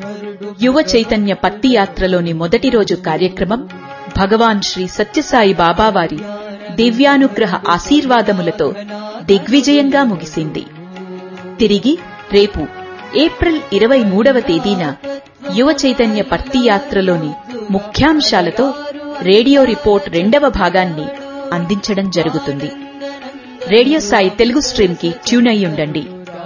యువ చైతన్య పత్తి యాత్రలోని మొదటి రోజు కార్యక్రమం భగవాన్ శ్రీ సత్యసాయి బాబావారి దివ్యానుగ్రహ ఆశీర్వాదములతో దిగ్విజయంగా ముగిసింది. తిరిగి రేపు ఏప్రిల్ 23వ తేదీన యువ చైతన్య పత్తి యాత్రలోని ముఖ్యాంశాలతో రేడియో రిపోర్ట్ 2వ భాగాన్ని అందించడం జరుగుతుంది. రేడియో సాయి తెలుగు స్ట్రీమ్ కి ట్యూన్ అయ్యుండండి.